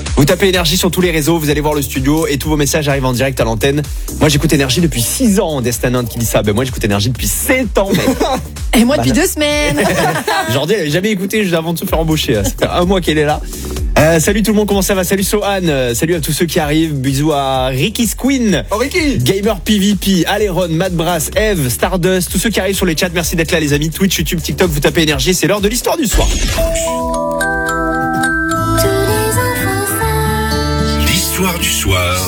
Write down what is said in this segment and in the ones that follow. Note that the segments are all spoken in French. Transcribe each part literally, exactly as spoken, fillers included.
Vous tapez Énergie sur tous les réseaux, vous allez voir le studio et tous vos messages arrivent en direct à l'antenne. Moi j'écoute Énergie depuis six ans, Destinante qui dit ça. Ben moi j'écoute Énergie depuis sept ans. Mec. Et moi depuis deux semaines. Jordi elle avait jamais écouté juste avant de se faire embaucher. Ça fait un mois qu'elle est là. Euh, salut tout le monde, comment ça va? Salut Sohan, euh, salut à tous ceux qui arrivent. Bisous à Ricky's Queen, oh, Ricky. Gamer P V P, Aléron, Mad Brass, Eve, Stardust, tous ceux qui arrivent sur les chats. Merci d'être là les amis. Twitch, YouTube, TikTok, vous tapez Énergie, c'est l'heure de l'histoire du soir. L'histoire du soir.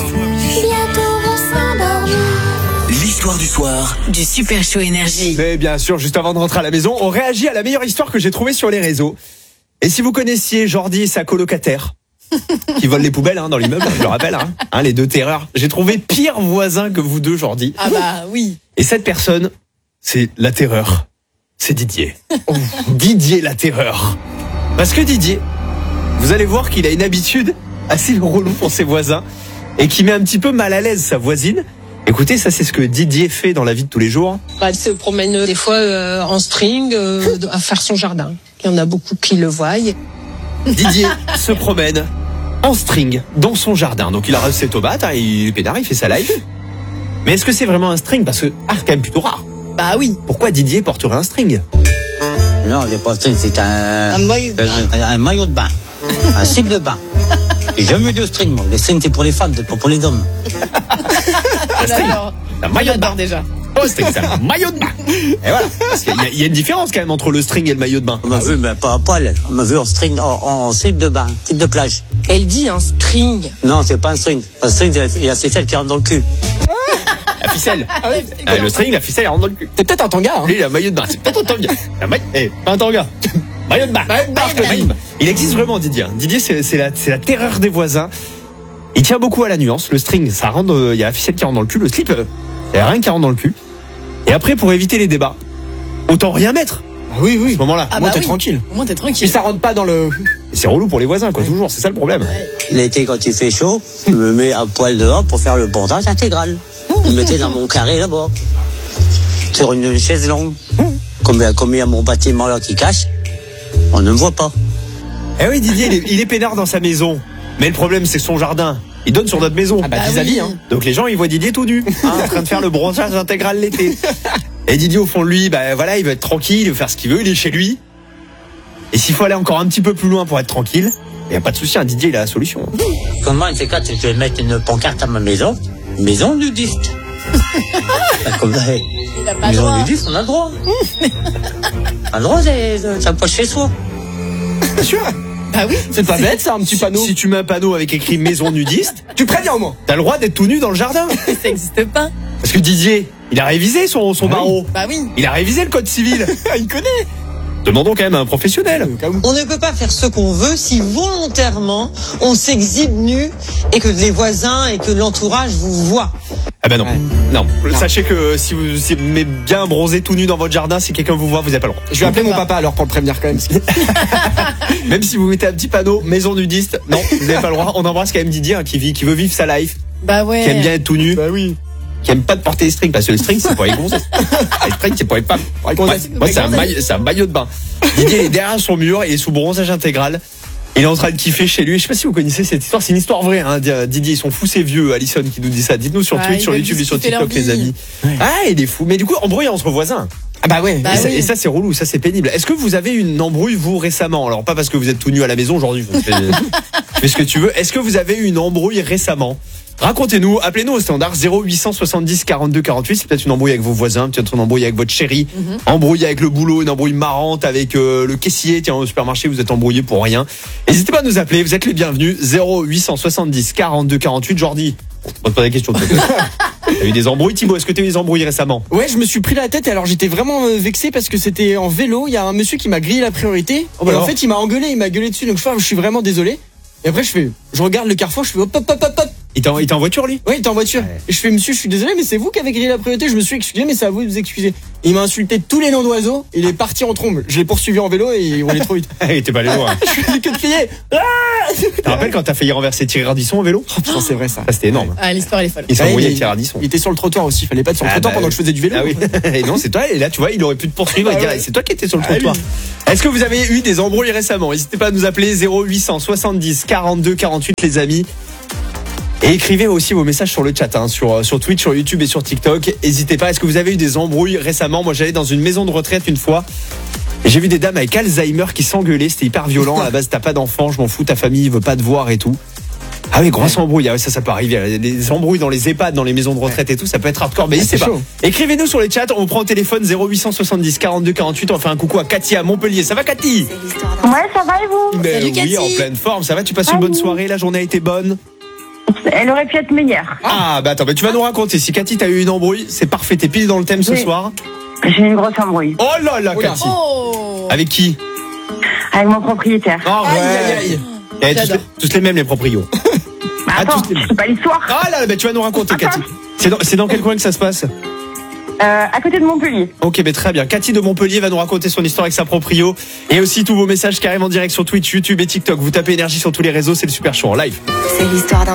L'histoire du soir Du Super Show Énergie. Mais bien sûr, juste avant de rentrer à la maison, on réagit à la meilleure histoire que j'ai trouvée sur les réseaux. Et si vous connaissiez Jordi et sa colocataire, qui volent les poubelles hein, dans l'immeuble, je le rappelle, hein, hein, les deux terreurs, j'ai trouvé pire voisin que vous deux, Jordi. Ah bah oui. Et cette personne, c'est la terreur. C'est Didier. Oh, Didier la terreur. Parce que Didier, vous allez voir qu'il a une habitude assez relou pour ses voisins et qui met un petit peu mal à l'aise sa voisine. Écoutez, ça c'est ce que Didier fait dans la vie de tous les jours. Elle se promène des fois euh, en string euh, à faire son jardin. Il y en a beaucoup qui le voient. Didier se promène en string dans son jardin. Donc il a reçu ses tomates, hein, il est pédard, il fait sa live. Mais est-ce que c'est vraiment un string? Parce que, ah, c'est quand même plutôt rare. Bah oui. Pourquoi Didier porterait un string? Non, c'est pas un string, c'est un, Un maillot de bain. un, un maillot de bain. Un slip de bain. J'ai jamais eu de string, moi. Les strings, c'est pour les femmes, c'est pas pour les hommes. Un string, un maillot de bain. déjà. Oh, string, c'est un maillot de bain. Et voilà. Parce qu'il y a, il y a une différence quand même entre le string et le maillot de bain. On m'a vu, mais pas à poil. On m'a vu en string, en, en slip de bain, slip de plage. Elle dit un string. Non, c'est pas un string. Un string, il y a ses ficelles qui rentrent dans le cul. La ficelle. Ah oui. Ah, le string, la ficelle, elle rentre dans le cul. C'est peut-être un tanga. Hein. Lui, il a un maillot de bain. C'est peut-être un tanga. Un maillot, eh, pas un tanga. Maillot de bain. Maillot de bain, je te dis. Il existe vraiment, Didier. Didier, c'est, c'est, la, c'est la terreur des voisins. Il tient beaucoup à la nuance. Le string, ça rentre, il euh, y a la ficelle qui rentre dans le cul. Le slip, il euh, y a rien qui rentre dans le cul. Et après, pour éviter les débats, autant rien mettre. Ah oui, oui. À ce moment-là. Ah Moi, bah t'es oui. tranquille. Au moins t'es Et tranquille. ça rentre pas dans le. Et c'est relou pour les voisins, quoi, toujours. C'est ça le problème. L'été, quand il fait chaud, je me mets à poil dehors pour faire le bordage intégral. Je me mettais dans mon carré là-bas. Sur une chaise longue. Comme, comme il y a mon bâtiment là qui cache, on ne me voit pas. Eh oui, Didier, il est, il est peinard dans sa maison. Mais le problème, c'est son jardin. Il donne sur notre maison. Ah bah, Ah vis-à-vis, oui. hein. Donc les gens, ils voient Didier tout nu, hein, en train de faire le bronzage intégral l'été. Et Didier, au fond de lui, bah voilà, il veut être tranquille, il veut faire ce qu'il veut, il est chez lui. Et s'il faut aller encore un petit peu plus loin pour être tranquille, il n'y a pas de souci, hein, Didier, il a la solution. Comment, une ces quatre, je vais mettre une pancarte à ma maison. Maison nudiste. Comme ça, Il a pas le maison droit. nudiste, on a le droit. On a le droit, c'est, ça pas chez soi. Bien sûr. Bah oui. C'est pas bête, ça, un petit panneau. Si tu mets un panneau avec écrit maison nudiste, Tu préviens au moins. t'as le droit d'être tout nu dans le jardin. Ça existe pas. Parce que Didier, il a révisé son, son barreau. Bah oui. Il a révisé le code civil. Il connaît. Demandons quand même à un professionnel. On ne peut pas faire ce qu'on veut si volontairement on s'exhibe nu et que les voisins et que l'entourage vous voient. Ah ben non. Ouais. Non. Sachez que si vous, si vous mettez bien bronzé tout nu dans votre jardin, si quelqu'un vous voit, vous n'avez pas le droit. Je vais appeler mon papa alors pour le prévenir quand même. Même si vous mettez un petit panneau maison nudiste, non, vous n'avez pas le droit. On embrasse quand même Didier hein, qui vit, qui veut vivre sa life, Bah ouais. qui aime bien être tout nu, Bah oui. qui aime pas de porter les strings parce que les strings c'est pour les gonzesses. Les strings c'est pour les femmes. Pour les gonzesses. Ouais, moi c'est un, maille- c'est un maillot de bain. Didier est derrière son mur, il est sous bronzage intégral. Il est en train de kiffer chez lui. Je sais pas si vous connaissez cette histoire. C'est une histoire vraie. Hein. Didier, ils sont fous ces vieux. Alison qui nous dit ça. Dites-nous sur Ah, Twitch, il sur va YouTube et juste sur kiffer TikTok, leur les vie. amis. Ah, il est fou. Mais du coup, embrouille entre voisins. Ah bah ouais. Bah et, ça, oui. et ça, c'est relou. Ça, c'est pénible. Est-ce que vous avez une embrouille, vous, récemment? Alors, pas parce que vous êtes tout nu à la maison aujourd'hui. Je fais, je fais ce que tu veux. Est-ce que vous avez eu une embrouille récemment? Racontez-nous, appelez-nous au standard zéro huit cent soixante-dix quarante-deux quarante-huit. C'est peut-être une embrouille avec vos voisins, peut-être une embrouille avec votre chérie, Mhm. embrouille avec le boulot, une embrouille marrante avec euh, le caissier. Tiens, au supermarché, vous êtes embrouillé pour rien. N'hésitez pas à nous appeler, vous êtes les bienvenus. zéro huit cent soixante-dix quarante-deux quarante-huit. Jordi, on te pose la question. T'as eu des embrouilles, Thibaut? Est-ce que t'as eu des embrouilles récemment? Ouais, je me suis pris la tête et alors j'étais vraiment euh, vexé parce que c'était en vélo. Il y a un monsieur qui m'a grillé la priorité. Oh bah et en alors. fait, il m'a engueulé, il m'a gueulé dessus. Donc je, je suis vraiment désolé. Et après, je fais, je regarde le carrefour, je fais hop hop hop hop hop. Il était en, il était en voiture, lui? Oui, il était en voiture. Ouais. Et je fais, monsieur, je suis désolé, mais c'est vous qui avez grillé la priorité. Je me suis excusé, mais c'est à vous de vous excuser. Il m'a insulté tous les noms d'oiseaux. Il est parti en trombe. Je l'ai poursuivi en vélo et il roulait trop vite. Il était pas allé loin. Je faisais que de crier. Ah Tu te rappelles quand t'as failli renverser Thierry Ardisson en vélo? Oh putain, c'est vrai ça. Ça, c'était énorme. Ah, l'histoire, elle est folle. Il s'est Ouais, embrouillé il- avec Thierry Ardisson. Il était sur le trottoir aussi. Il fallait pas être sur le Ah, trottoir bah, pendant que je faisais du vélo. Ah oui. Et non, c'est toi. Et là, tu vois, il aurait pu te poursuivre et Ah dire, ouais. c'est toi qui étais sur le Ah trottoir. oui. Est-ce que vous avez eu des embrouilles récemment? N'hésitez pas à nous appeler zéro huit cent soixante-dix quarante-deux quarante-huit, les amis. Et écrivez aussi vos messages sur le chat, hein, sur, sur Twitch, sur YouTube et sur TikTok. N'hésitez pas. Est-ce que vous avez eu des embrouilles récemment? Moi, j'allais dans une maison de retraite une fois. Et j'ai vu des dames avec Alzheimer qui s'engueulaient. C'était hyper violent. À la base, t'as pas d'enfant, je m'en fous, ta famille veut pas te voir et tout. Ah oui, grosse embrouille. Ah ouais, ça, ça peut arriver. Les embrouilles dans les EHPAD, dans les maisons de retraite et tout, ça peut être hardcore. Mais Ah, n'hésitez c'est pas. chaud. Écrivez-nous sur les chats. On vous prend au téléphone zéro huit cent soixante-dix quarante-deux quarante-huit. On va faire un coucou à Cathy à Montpellier. Ça va, Cathy? Ouais, ça va et vous? Ben Salut, oui, Cathy. en pleine forme. Ça va? Tu passes une bonne soirée? La journée a été bonne? Elle aurait pu être meilleure. Ah, bah attends, bah tu vas nous raconter. Si Cathy, t'as eu une embrouille, c'est parfait. T'es pile dans le thème ce Oui. soir. J'ai eu une grosse embrouille Oh là là, Oula. Cathy. Oh. Avec qui? avec mon propriétaire. Oh, Aïe, ouais. aïe, aïe. Eh, tous, J'adore. les, tous les mêmes, les proprios. Mais Ah, attends, tous les- c'est pas l'histoire. Ah là là, bah tu vas nous raconter, Cathy. C'est dans, c'est dans quel coin que ça se passe? Euh, à côté de Montpellier. Ok, mais très bien. Cathy de Montpellier va nous raconter son histoire avec sa proprio. Et aussi tous vos messages qui arrivent en direct sur Twitch, YouTube et TikTok. Vous tapez énergie sur tous les réseaux, c'est le super show en live. C'est l'histoire d'un